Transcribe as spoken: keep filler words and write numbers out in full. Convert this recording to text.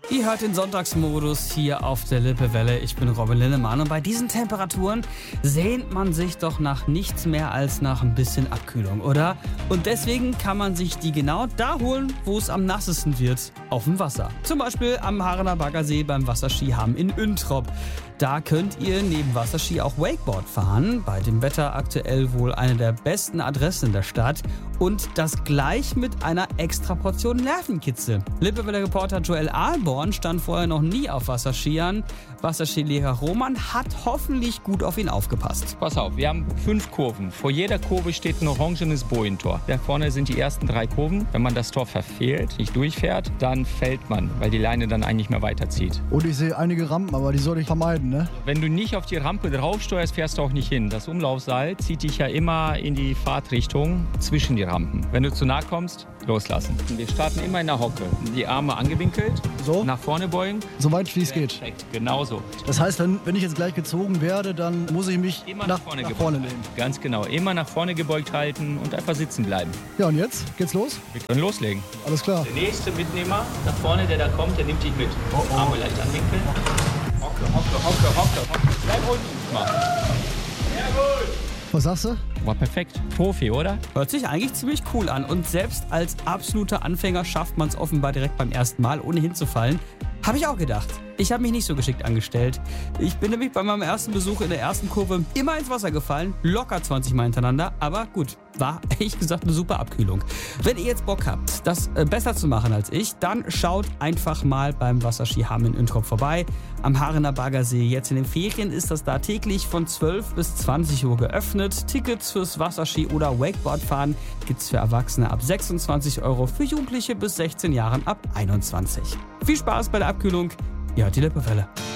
Ihr hört den Sonntagsmodus hier auf der Lippewelle. Ich bin Robin Linnemann und bei diesen Temperaturen sehnt man sich doch nach nichts mehr als nach ein bisschen Abkühlung, oder? Und deswegen kann man sich die genau da holen, wo es am nassesten wird, auf dem Wasser. Zum Beispiel am Haarener Baggersee beim Wasserskihamm in Üntrop. Da könnt ihr neben Wasserski auch Wakeboard fahren. Bei dem Wetter aktuell wohl eine der besten Adressen in der Stadt. Und das gleich mit einer extra Portion Nervenkitzel. Lippewelle-Reporter Joel Ahlborn stand vorher noch nie auf Wasserskiern. Wasserskilehrer Roman hat hoffentlich gut auf ihn aufgepasst. Pass auf, wir haben fünf Kurven. Vor jeder Kurve steht ein orangenes Bojentor. Da vorne sind die ersten drei Kurven. Wenn man das Tor verfehlt, nicht durchfährt, dann fällt man, weil die Leine dann eigentlich nicht mehr weiterzieht. Und ich sehe einige Rampen, aber die soll ich vermeiden, ne? Wenn du nicht auf die Rampe draufsteuerst, fährst du auch nicht hin. Das Umlaufseil zieht dich ja immer in die Fahrtrichtung zwischen die Rampen. Wenn du zu nah kommst, loslassen. Wir starten immer in der Hocke. Die Arme angewinkelt, so nach vorne beugen. So weit wie es geht. Perfekt, genau so. Das heißt, wenn, wenn ich jetzt gleich gezogen werde, dann muss ich mich immer nach, nach vorne, nach gebeugt vorne halten. lehnen. Ganz genau. Immer nach vorne gebeugt halten und einfach sitzen bleiben. Ja, und jetzt? Geht's los? Wir können loslegen. Alles klar. Der nächste Mitnehmer, da vorne, der da kommt, der nimmt dich mit. Oh, oh. Arme leicht anwinkeln. Hocke, hocke, hocke, hocke, hocke. Bleib unten. Mal. Sehr gut. Was sagst du? War perfekt. Profi, oder? Hört sich eigentlich ziemlich cool an. Und selbst als absoluter Anfänger schafft man es offenbar direkt beim ersten Mal, ohne hinzufallen. Habe ich auch gedacht. Ich habe mich nicht so geschickt angestellt. Ich bin nämlich bei meinem ersten Besuch in der ersten Kurve immer ins Wasser gefallen. Locker zwanzig Mal hintereinander. Aber gut, war ehrlich gesagt eine super Abkühlung. Wenn ihr jetzt Bock habt, das äh, besser zu machen als ich, dann schaut einfach mal beim Wasserskihamm in Üntrop vorbei. Am Haarener Baggersee. Jetzt in den Ferien ist das da täglich von zwölf bis zwanzig Uhr geöffnet. Tickets fürs Wasserski- oder Wakeboardfahren gibt's für Erwachsene ab sechsundzwanzig Euro, für Jugendliche bis sechzehn Jahren ab einundzwanzig. Viel Spaß bei der Abkühlung. Ihr hört die Lippewelle.